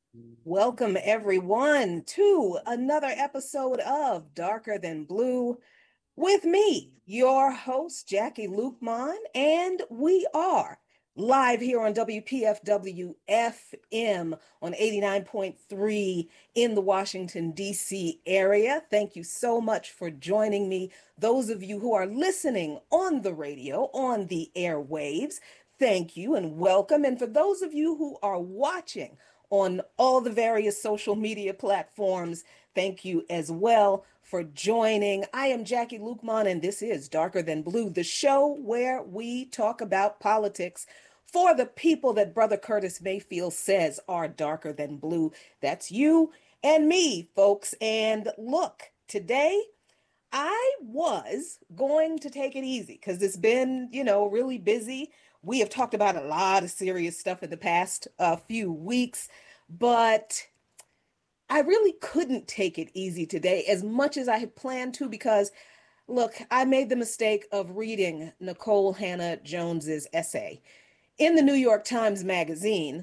Welcome, everyone, to another episode of Darker Than Blue with me, your host, Jackie Lukeman, and we are live here on WPFW FM on 89.3 in the Washington, D.C. area. Thank you so much for joining me. Those of you who are listening on the radio, on the airwaves, thank you and welcome. And for those of you who are watching on all the various social media platforms, thank you as well for joining. I am Jackie Lukeman, and this is Darker Than Blue, the show where we talk about politics for the people that Brother Curtis Mayfield says are darker than blue. That's you and me, folks. And look, today I was going to take it easy because it's been, really busy. We have talked about a lot of serious stuff in the past few weeks, but I really couldn't take it easy today as much as I had planned to because, look, I made the mistake of reading Nicole Hannah Jones's essay in the New York Times Magazine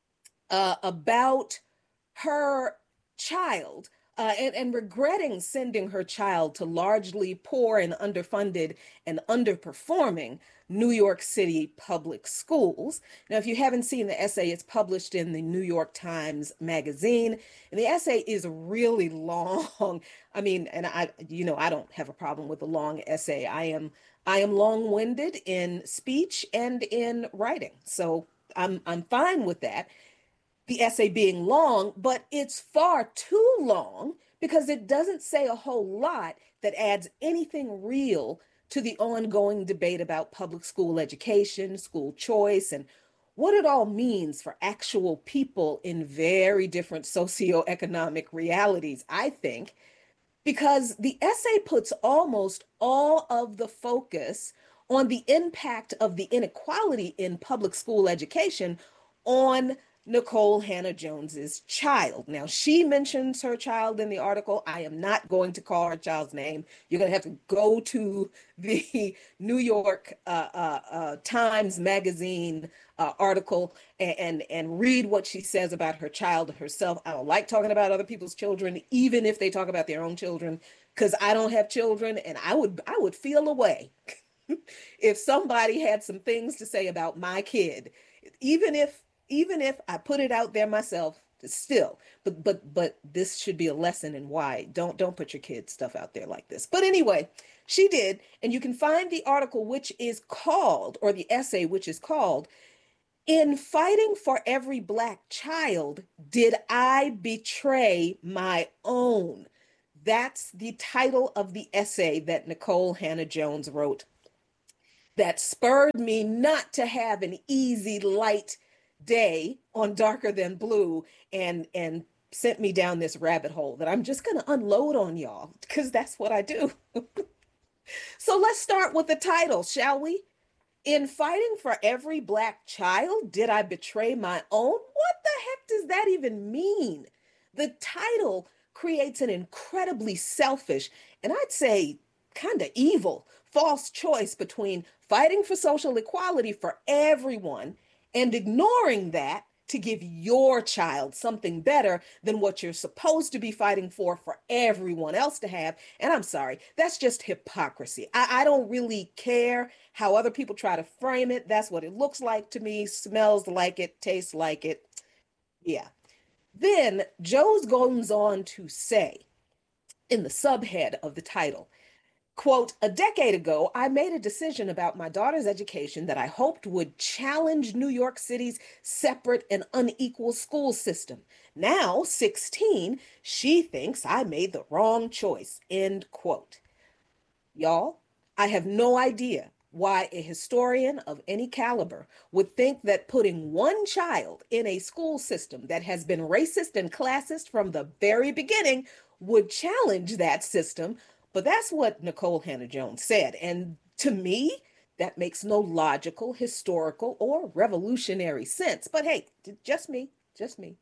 about her child and regretting sending her child to largely poor and underfunded and underperforming New York City public schools. Now, if you haven't seen the essay, it's published in the New York Times Magazine, and the essay is really long. I mean, and I don't have a problem with a long essay. I am long-winded in speech and in writing, so I'm fine with that, the essay being long, but it's far too long because it doesn't say a whole lot that adds anything real to the ongoing debate about public school education, school choice, and what it all means for actual people in very different socioeconomic realities, I think, because the essay puts almost all of the focus on the impact of the inequality in public school education on Nicole Hannah Jones's child. Now, she mentions her child in the article. I am not going to call her child's name. You're going to have to go to the New York Times Magazine article and read what she says about her child herself. I don't like talking about other people's children, even if they talk about their own children, because I don't have children, and I would feel a way if somebody had some things to say about my kid, even if I put it out there myself, still. But this should be a lesson in why don't put your kids stuff out there like this. But anyway, she did, and you can find the article which is called, or the essay which is called, "In Fighting for Every Black Child, Did I Betray My Own?" That's the title of the essay that Nicole Hannah Jones wrote that spurred me not to have an easy, light day on Darker Than Blue and sent me down this rabbit hole that I'm just going to unload on y'all because that's what I do. So let's start with the title, shall we? In Fighting for Every Black Child, Did I Betray My Own? What the heck does that even mean? The title creates an incredibly selfish, and I'd say kind of evil, false choice between fighting for social equality for everyone and ignoring that to give your child something better than what you're supposed to be fighting for everyone else to have. And I'm sorry, that's just hypocrisy. I don't really care how other people try to frame it. That's what it looks like to me, smells like it, tastes like it. Yeah. Then Jones goes on to say in the subhead of the title, quote, "A decade ago, I made a decision about my daughter's education that I hoped would challenge New York City's separate and unequal school system. Now, 16, she thinks I made the wrong choice," end quote. Y'all, I have no idea why a historian of any caliber would think that putting one child in a school system that has been racist and classist from the very beginning would challenge that system. But that's what Nicole Hannah Jones said. And to me, that makes no logical, historical, or revolutionary sense. But hey, just me, just me.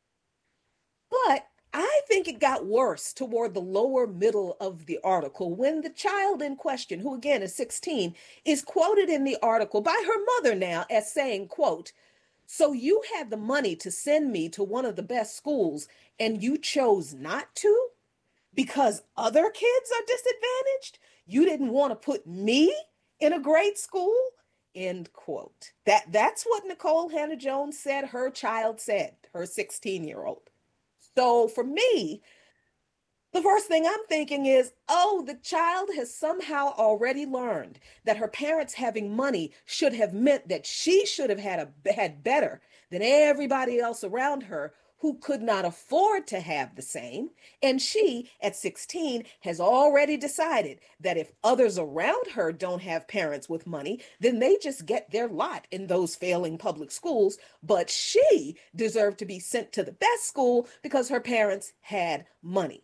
But I think it got worse toward the lower middle of the article when the child in question, who again is 16, is quoted in the article by her mother now as saying, quote, So you had the money to send me to one of the best schools and you chose not to because other kids are disadvantaged? You didn't want to put me in a great school? End quote. That's what Nikole Hannah-Jones said her child said, her 16-year-old. So for me, the first thing I'm thinking is, oh, the child has somehow already learned that her parents having money should have meant that she should have had better than everybody else around her who could not afford to have the same. And she, at 16, has already decided that if others around her don't have parents with money, then they just get their lot in those failing public schools. But she deserved to be sent to the best school because her parents had money.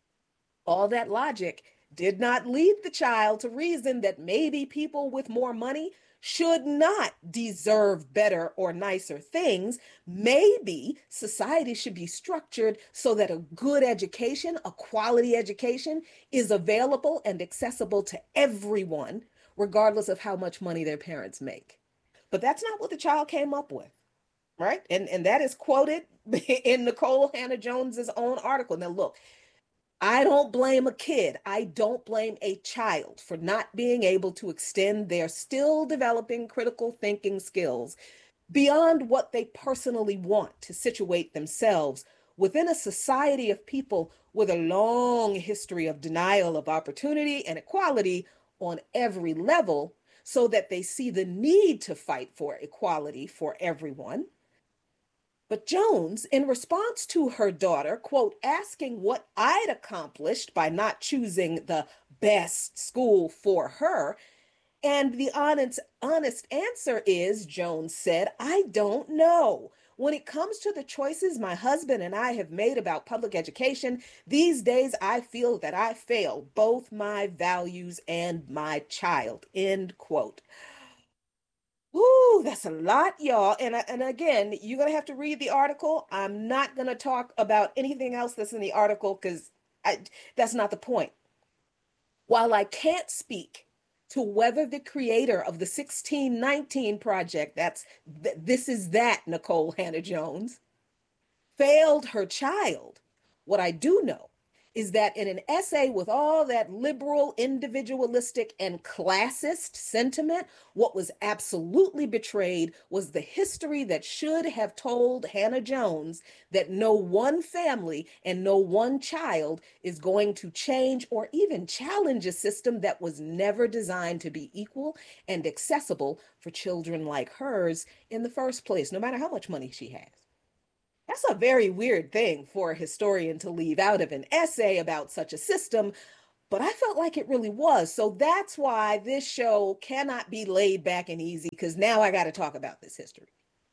All that logic did not lead the child to reason that maybe people with more money should not deserve better or nicer things. Maybe society should be structured so that a good education, a quality education, is available and accessible to everyone, regardless of how much money their parents make. But that's not what the child came up with, right? And that is quoted in Nikole Hannah-Jones's own article. Now, look, I don't blame a kid. I don't blame a child for not being able to extend their still developing critical thinking skills beyond what they personally want to situate themselves within a society of people with a long history of denial of opportunity and equality on every level, so that they see the need to fight for equality for everyone. But Jones, in response to her daughter, quote, asking what I'd accomplished by not choosing the best school for her, and the honest answer is, Jones said, I don't know. When it comes to the choices my husband and I have made about public education, these days I feel that I fail both my values and my child, end quote. Ooh, that's a lot, y'all. And again, you're gonna have to read the article. I'm not gonna talk about anything else that's in the article because that's not the point. While I can't speak to whether the creator of the 1619 project, this is that Nikole Hannah-Jones, failed her child, what I do know is that in an essay with all that liberal, individualistic, and classist sentiment, what was absolutely betrayed was the history that should have told Hannah-Jones that no one family and no one child is going to change or even challenge a system that was never designed to be equal and accessible for children like hers in the first place, no matter how much money she has. That's a very weird thing for a historian to leave out of an essay about such a system, but I felt like it really was. So that's why this show cannot be laid back and easy, because now I got to talk about this history.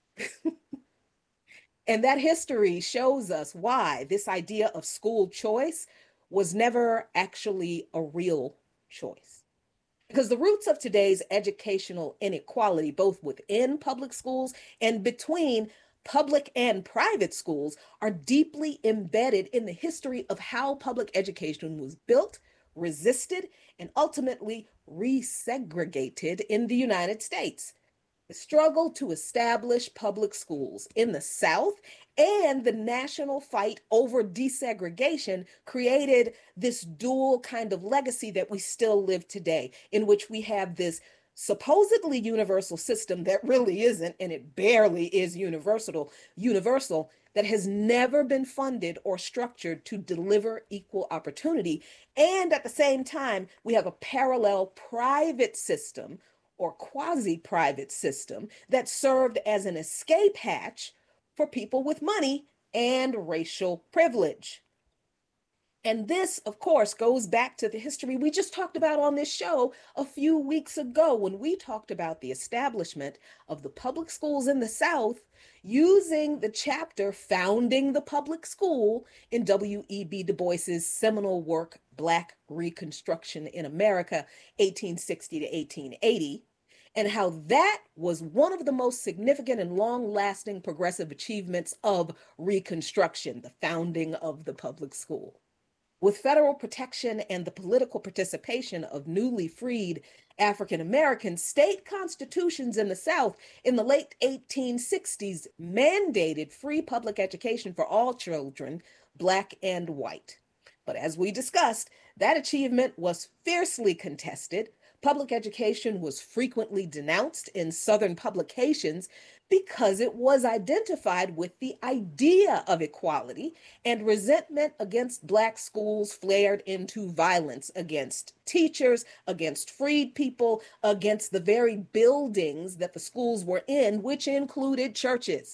And that history shows us why this idea of school choice was never actually a real choice. Because the roots of today's educational inequality, both within public schools and between public and private schools, are deeply embedded in the history of how public education was built, resisted, and ultimately resegregated in the United States. The struggle to establish public schools in the South and the national fight over desegregation created this dual kind of legacy that we still live today, in which we have this supposedly universal system that really isn't, and it barely is universal, that has never been funded or structured to deliver equal opportunity. And at the same time, we have a parallel private system or quasi-private system that served as an escape hatch for people with money and racial privilege. And this, of course, goes back to the history we just talked about on this show a few weeks ago when we talked about the establishment of the public schools in the South using the chapter Founding the Public School in W.E.B. Du Bois's seminal work, Black Reconstruction in America, 1860 to 1880, and how that was one of the most significant and long-lasting progressive achievements of Reconstruction, the founding of the public school. With federal protection and the political participation of newly freed African Americans, state constitutions in the South in the late 1860s mandated free public education for all children, Black and white. But as we discussed, that achievement was fiercely contested. Public education was frequently denounced in Southern publications because it was identified with the idea of equality, and resentment against Black schools flared into violence against teachers, against freed people, against the very buildings that the schools were in, which included churches.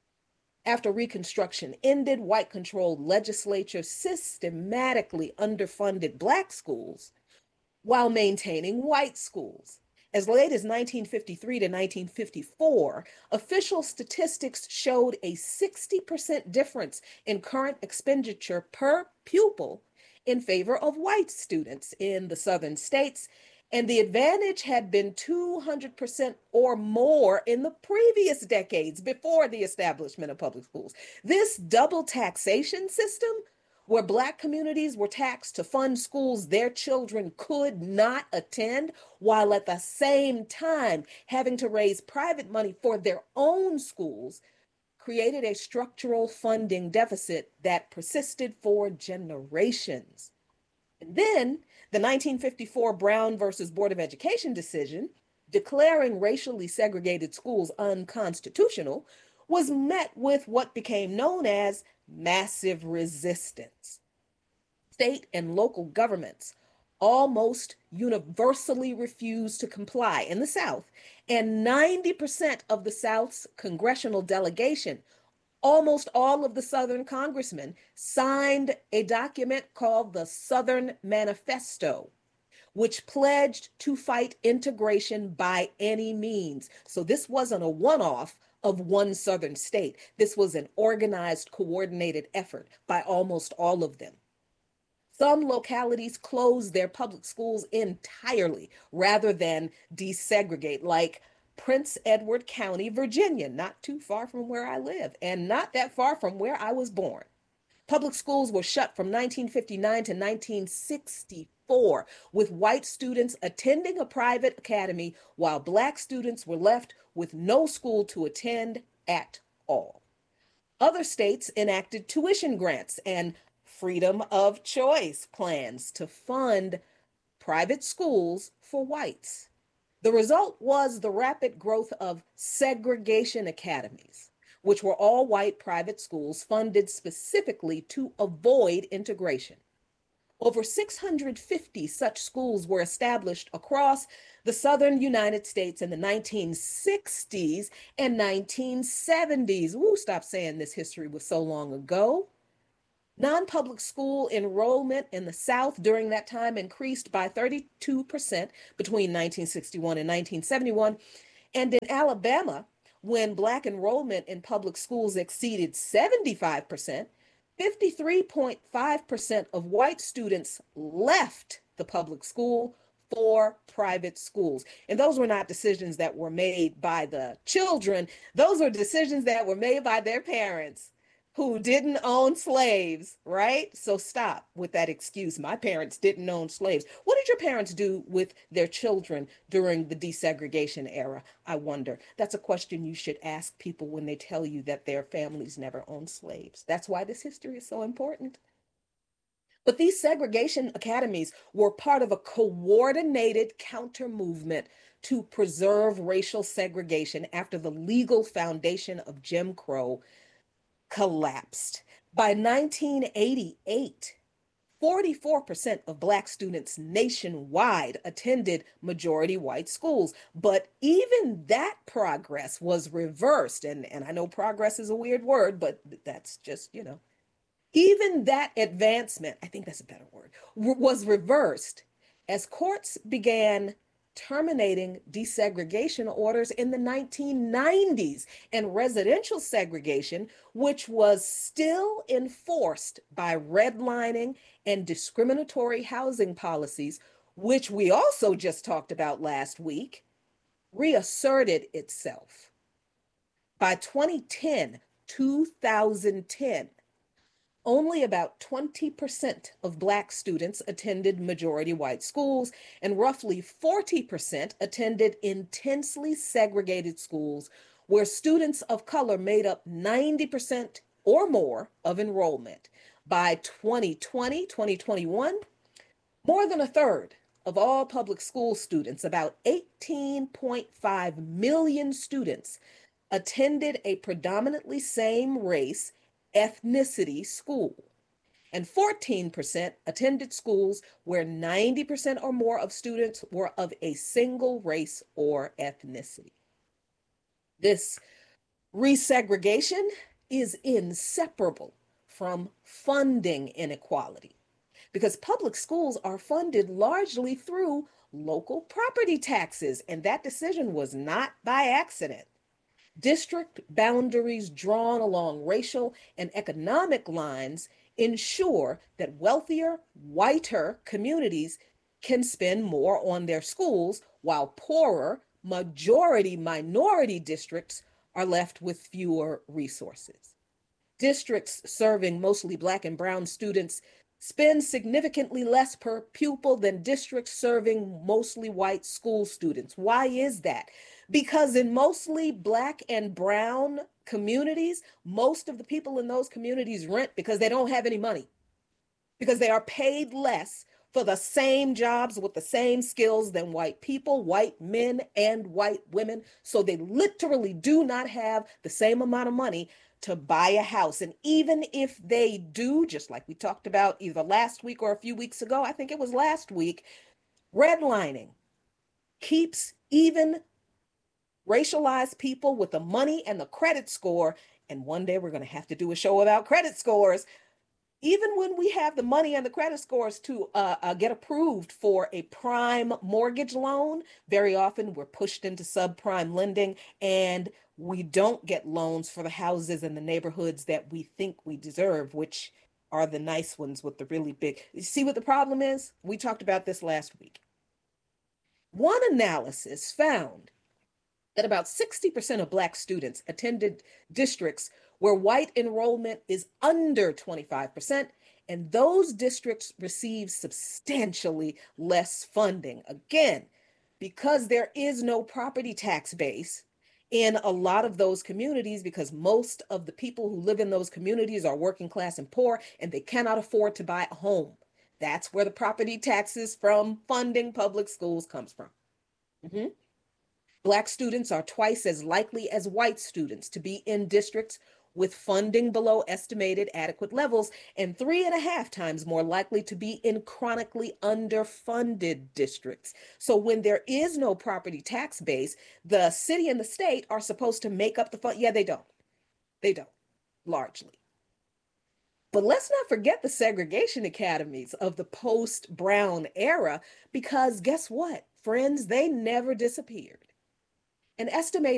After Reconstruction ended, white-controlled legislatures systematically underfunded Black schools while maintaining white schools. As late as 1953 to 1954, official statistics showed a 60% difference in current expenditure per pupil in favor of white students in the Southern states, and the advantage had been 200% or more in the previous decades before the establishment of public schools. This double taxation system, where Black communities were taxed to fund schools their children could not attend, while at the same time having to raise private money for their own schools, created a structural funding deficit that persisted for generations. And then the 1954 Brown versus Board of Education decision, declaring racially segregated schools unconstitutional, was met with what became known as massive resistance. State and local governments almost universally refused to comply in the South, and 90% of the South's congressional delegation, almost all of the Southern congressmen, signed a document called the Southern Manifesto, which pledged to fight integration by any means. So this wasn't a one-off of one Southern state. This was an organized, coordinated effort by almost all of them. Some localities closed their public schools entirely rather than desegregate, like Prince Edward County, Virginia, not too far from where I live and not that far from where I was born. Public schools were shut from 1959 to 1964, with white students attending a private academy while Black students were left with no school to attend at all. Other states enacted tuition grants and freedom of choice plans to fund private schools for whites. The result was the rapid growth of segregation academies, which were all white private schools funded specifically to avoid integration. Over 650 such schools were established across the southern United States in the 1960s and 1970s. Ooh, stop saying this history was so long ago. Non-public school enrollment in the South during that time increased by 32% between 1961 and 1971. And in Alabama, when Black enrollment in public schools exceeded 75%, 53.5% of white students left the public school for private schools. And those were not decisions that were made by the children. Those were decisions that were made by their parents who didn't own slaves, right? So stop with that excuse. My parents didn't own slaves. What did your parents do with their children during the desegregation era? I wonder. That's a question you should ask people when they tell you that their families never owned slaves. That's why this history is so important. But these segregation academies were part of a coordinated counter movement to preserve racial segregation after the legal foundation of Jim Crow collapsed. By 1988, 44% of Black students nationwide attended majority white schools. But even that progress was reversed. And I know progress is a weird word, but that's just, even that advancement, I think that's a better word, was reversed as courts began terminating desegregation orders in the 1990s, and residential segregation, which was still enforced by redlining and discriminatory housing policies, which we also just talked about last week, reasserted itself. By 2010, only about 20% of Black students attended majority white schools, and roughly 40% attended intensely segregated schools where students of color made up 90% or more of enrollment. By 2020, 2021, more than a third of all public school students, about 18.5 million students, attended a predominantly same race, ethnicity school. And 14% attended schools where 90% or more of students were of a single race or ethnicity. This resegregation is inseparable from funding inequality because public schools are funded largely through local property taxes, and that decision was not by accident. District boundaries drawn along racial and economic lines ensure that wealthier, whiter communities can spend more on their schools, while poorer, majority minority districts are left with fewer resources. Districts serving mostly Black and Brown students spend significantly less per pupil than districts serving mostly white school students. Why is that? Because in mostly Black and Brown communities, most of the people in those communities rent because they don't have any money, because they are paid less for the same jobs with the same skills than white people, white men, and white women. So they literally do not have the same amount of money to buy a house. And even if they do, just like we talked about either last week or a few weeks ago, I think it was last week, redlining keeps even racialized people with the money and the credit score. And one day we're going to have to do a show about credit scores. Even when we have the money and the credit scores to get approved for a prime mortgage loan, very often we're pushed into subprime lending and we don't get loans for the houses and the neighborhoods that we think we deserve, which are the nice ones with the really big. You see what the problem is? We talked about this last week. One analysis found that about 60% of Black students attended districts where white enrollment is under 25%, and those districts receive substantially less funding. Again, because there is no property tax base in a lot of those communities, because most of the people who live in those communities are working class and poor, and they cannot afford to buy a home. That's where the property taxes from funding public schools comes from. Mm-hmm. Black students are twice as likely as white students to be in districts with funding below estimated adequate levels, and 3.5 times more likely to be in chronically underfunded districts. So when there is no property tax base, the city and the state are supposed to make up the fund. Yeah, they don't. They don't, largely. But let's not forget the segregation academies of the post-Brown era, because guess what, friends? They never disappeared. An estimated